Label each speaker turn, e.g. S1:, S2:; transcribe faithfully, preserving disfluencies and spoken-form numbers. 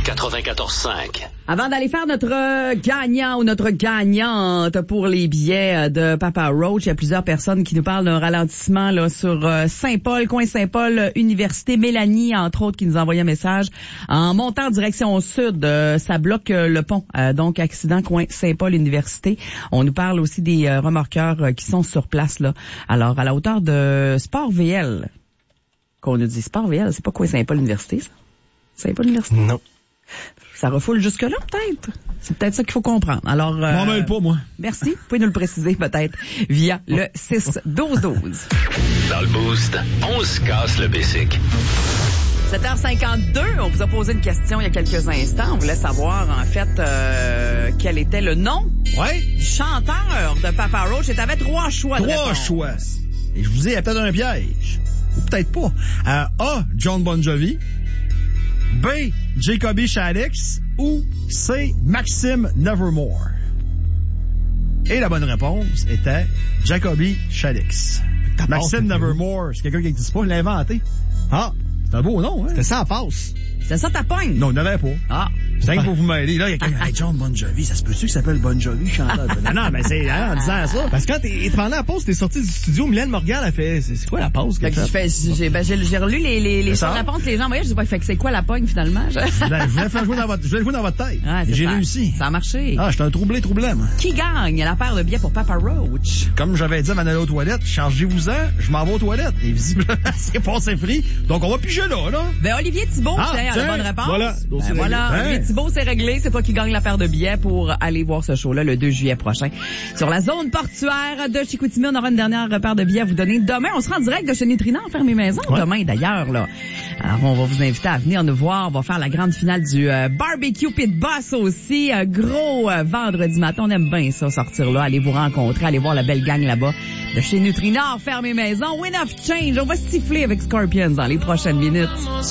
S1: quatre-vingt-quatorze cinq.
S2: Avant d'aller faire notre gagnant ou notre gagnante pour les billets de Papa Roach, il y a plusieurs personnes qui nous parlent d'un ralentissement là sur Saint-Paul, coin Saint-Paul, Université. Mélanie, entre autres, qui nous a envoyé un message. En montant en direction sud, euh, ça bloque euh, le pont. Euh, donc, accident coin Saint-Paul, Université. On nous parle aussi des euh, remorqueurs euh, qui sont sur place là. Alors, à la hauteur de Sport V L, qu'on nous dit Sport V L, c'est pas coin Saint-Paul, Université, ça? Saint-Paul, Université?
S3: Non.
S2: Ça refoule jusque-là, peut-être. C'est peut-être ça qu'il faut comprendre. Alors, euh,
S3: m'en mêle pas, moi.
S2: Merci. Vous pouvez nous le préciser, peut-être, via le six douze douze.
S1: Dans le Boost, on se casse le basic.
S2: sept heures cinquante-deux, on vous a posé une question il y a quelques instants. On voulait savoir, en fait, euh, quel était le nom
S3: Ouais.
S2: du chanteur de Papa Roach. Et t'avais trois choix de
S3: Trois
S2: réponse.
S3: choix. Et je vous dis, il y a peut-être un piège. Ou peut-être pas. Euh, A, John Bon Jovi. B, Jacoby Shaddix. Ou C, Maxime Nevermore. Et la bonne réponse était Jacoby Shaddix. Maxime Nevermore, c'est quelqu'un qui n'existe pas, il l'a inventé. Ah, c'est un beau nom, hein?
S4: C'est ça en passe.
S2: C'est ça ta pogne?
S3: Non, il n'avait pas.
S2: Ah.
S3: C'est rien que pour vous m'aider. Là, il y a quelqu'un, hey, John Bon Jovi, ça se peut-tu qu'il s'appelle Bon Jovi, chanteur? non, non, mais c'est, hein, en disant ça.
S4: Parce que quand t'es, pendant la pause, t'es sorti du studio, Mylène Morgan a fait, c'est, c'est quoi la pause
S2: Fait
S4: qu'elle
S2: que je
S4: fait?
S2: fais, j'ai, ben, j'ai, j'ai relu les, les, les
S3: ça?
S2: choix de réponse, les gens voyaient, je sais pas, fait que c'est quoi la pogne, finalement? Je,
S3: Ben, je voulais faire jouer dans votre, je voulais jouer dans votre tête.
S2: Ah, c'est
S3: J'ai
S2: ça.
S3: réussi.
S2: Ça a marché.
S3: Ah, j'étais un troublé, troublé, moi.
S2: Qui gagne la paire de billets pour Papa Roach?
S3: Comme j'avais dit avant d'aller aux toilettes, chargez-vous-en, je m'en vais aux toilettes. Et visiblement, c'est passé free. Donc, on va piger là, là.
S2: Ben, Olivier Thibault,
S3: Ah,
S2: c'est la
S3: tiens,
S2: bonne réponse.
S3: voilà.
S2: Ben,
S3: C'est
S2: voilà.
S3: réglé.
S2: Olivier
S3: Hein?
S2: Thibault, c'est réglé. C'est toi qui gagne la paire de billets pour aller voir ce show-là le deux juillet prochain. Sur la zone portuaire de Chicoutimi, on aura une dernière paire de billets à vous donner. Demain, on sera en direct de chez Nutrinor, Fermez Maison.
S3: Ouais.
S2: Demain, d'ailleurs, là. Alors, on va vous inviter à venir nous voir. On va faire la grande finale du euh, barbecue pit boss aussi. Un gros euh, vendredi matin. On aime bien ça, sortir là. Aller vous rencontrer, aller voir la belle gang là-bas de chez Nutrinor, Fermez Maison. Win of Change. On va siffler avec Scorpions dans les prochaines minutes.